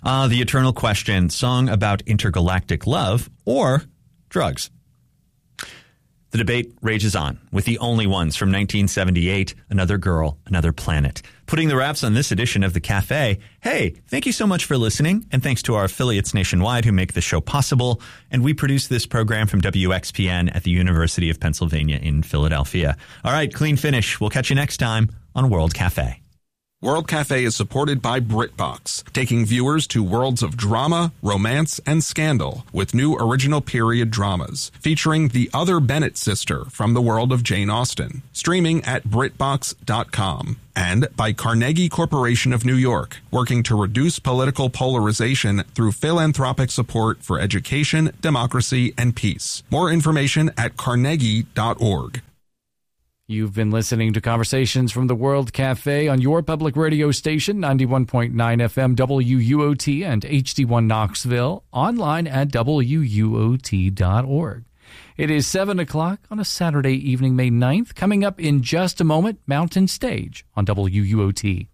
The eternal question, song about intergalactic love or drugs? The debate rages on with the only ones from 1978, Another Girl, Another Planet. Putting the wraps on this edition of The Cafe. Hey, thank you so much for listening, and thanks to our affiliates nationwide who make the show possible. And we produce this program from WXPN at the University of Pennsylvania in Philadelphia. All right, clean finish. We'll catch you next time on World Cafe. World Cafe is supported by BritBox, taking viewers to worlds of drama, romance, and scandal with new original period dramas featuring the other Bennett sister from the world of Jane Austen, streaming at BritBox.com. And by Carnegie Corporation of New York, working to reduce political polarization through philanthropic support for education, democracy, and peace. More information at carnegie.org. You've been listening to Conversations from the World Cafe on your public radio station, 91.9 FM WUOT and HD1 Knoxville, online at WUOT.org. It is 7 o'clock on a Saturday evening, May 9th. Coming up in just a moment, Mountain Stage on WUOT.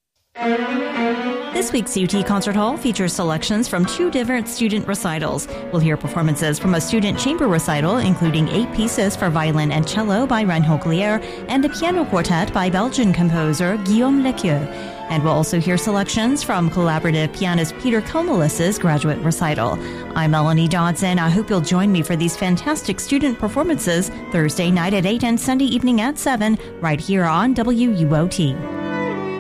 This week's UT Concert Hall features selections from 2 different student recitals. We'll hear performances from a student chamber recital, including 8 pieces for violin and cello by Reinhold Glier and a piano quartet by Belgian composer Guillaume Lequieu. And we'll also hear selections from collaborative pianist Peter Komelis's graduate recital. I'm Melanie Dodson. I hope you'll join me for these fantastic student performances Thursday night at 8 and Sunday evening at 7, right here on WUOT.